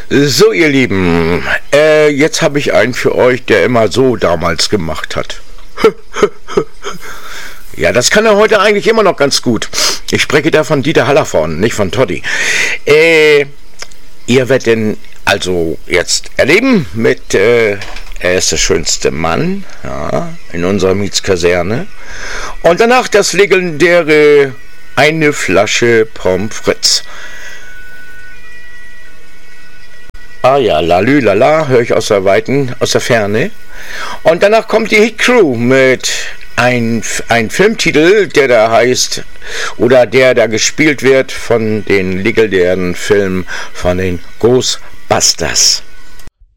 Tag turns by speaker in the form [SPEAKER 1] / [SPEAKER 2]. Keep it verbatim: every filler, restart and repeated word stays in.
[SPEAKER 1] So, ihr Lieben, äh, jetzt habe ich einen für euch, der immer so damals gemacht hat. Ja, das kann er heute eigentlich immer noch ganz gut. Ich spreche da von Dieter Hallervorden, nicht von Toddy. Äh, ihr werdet den also jetzt erleben mit, äh, er ist der schönste Mann, ja, in unserer Mietskaserne. Und danach das legendäre Eine Flasche Pommes frites. Ah ja, lalü, lala, höre ich aus der Weiten, aus der Ferne. Und danach kommt die Hit Crew mit ein, ein Filmtitel, der da heißt, oder der da gespielt wird von den legendären Filmen von den Ghostbusters.